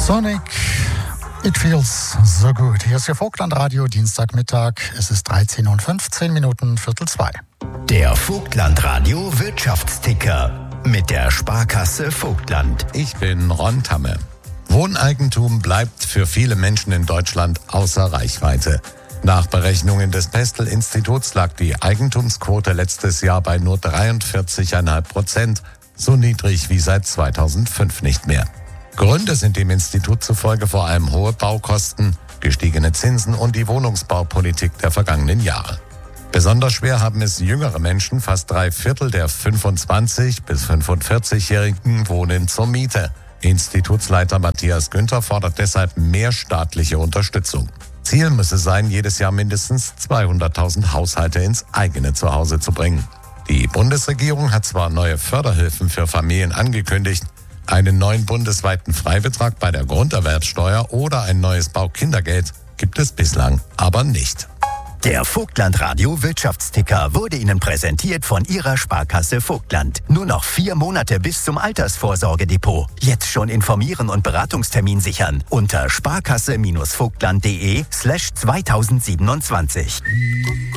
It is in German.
Sonic, It Feels So Good. Hier ist Ihr Vogtlandradio, Dienstagmittag. Es ist 13:15 Minuten, 1:45. Der Vogtlandradio Wirtschaftsticker mit der Sparkasse Vogtland. Ich bin Ron Tamme. Wohneigentum bleibt für viele Menschen in Deutschland außer Reichweite. Nach Berechnungen des Pestel-Instituts lag die Eigentumsquote letztes Jahr bei nur 43,5%, so niedrig wie seit 2005 nicht mehr. Gründe sind dem Institut zufolge vor allem hohe Baukosten, gestiegene Zinsen und die Wohnungsbaupolitik der vergangenen Jahre. Besonders schwer haben es jüngere Menschen, fast 3/4 der 25- bis 45-Jährigen wohnen zur Miete. Institutsleiter Matthias Günther fordert deshalb mehr staatliche Unterstützung. Ziel müsse sein, jedes Jahr mindestens 200.000 Haushalte ins eigene Zuhause zu bringen. Die Bundesregierung hat zwar neue Förderhilfen für Familien angekündigt, einen neuen bundesweiten Freibetrag bei der Grunderwerbsteuer oder ein neues Baukindergeld gibt es bislang aber nicht. Der Vogtlandradio Wirtschaftsticker wurde Ihnen präsentiert von Ihrer Sparkasse Vogtland. Nur noch 4 Monate bis zum Altersvorsorgedepot. Jetzt schon informieren und Beratungstermin sichern unter sparkasse-vogtland.de/2027.